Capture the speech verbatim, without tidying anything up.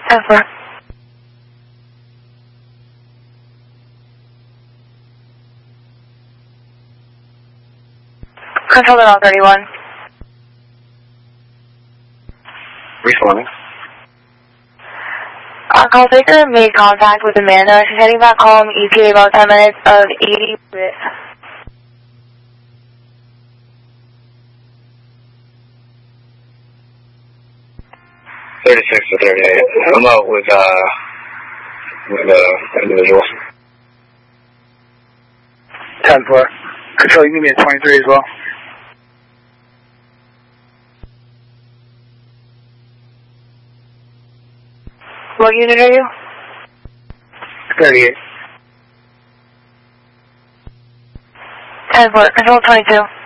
ten four. Control to thirty-one. Responding. Uh, call taker made contact with Amanda. She's heading back home. E T A about ten minutes of eighty. thirty-six to thirty-eight. I'm out with, uh, with the individuals. ten four. Control, you can meet me at twenty-three as well. What unit are you? thirty-eight. ten four. Control twenty-two.